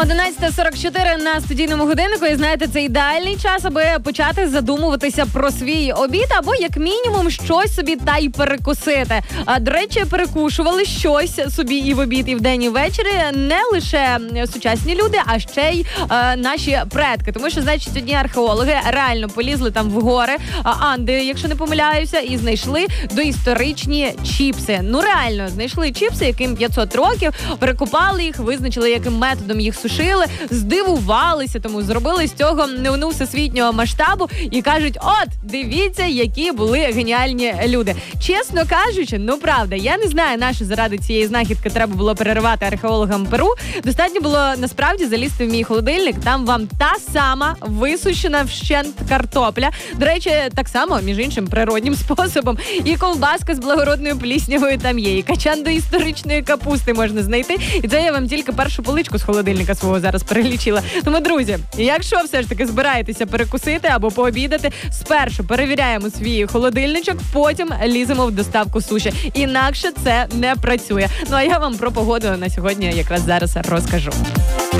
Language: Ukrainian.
11:44 на студійному годиннику. І знаєте, це ідеальний час, аби почати задумуватися про свій обід або, як мінімум, щось собі та й перекусити. До речі, перекушували щось собі і в обід, і вдень, і ввечері не лише сучасні люди, а ще й наші предки. Тому що, значить, одні археологи реально полізли там в гори Анди, якщо не помиляюся, і знайшли доісторичні чіпси. Ну, реально, знайшли чіпси, яким 500 років, перекопали їх, визначили, яким методом їх сушили, здивувалися, тому зробили з цього новину всесвітнього масштабу і кажуть, от, дивіться, які були геніальні люди. Чесно кажучи, ну правда, я не знаю, на що заради цієї знахідки треба було переривати археологам Перу. Достатньо було, насправді, залізти в мій холодильник, там вам та сама висушена вщент картопля. До речі, так само, між іншим, природнім способом. І ковбаска з благородною пліснявою там є, і качан до історичної капусти можна знайти. І це я вам тільки першу поличку з холодильника свого зараз перелічила. Тому, друзі, якщо все ж таки збираєтеся перекусити або пообідати, спершу перевіряємо свій холодильничок, потім ліземо в доставку суші. Інакше це не працює. Ну а я вам про погоду на сьогодні якраз зараз розкажу.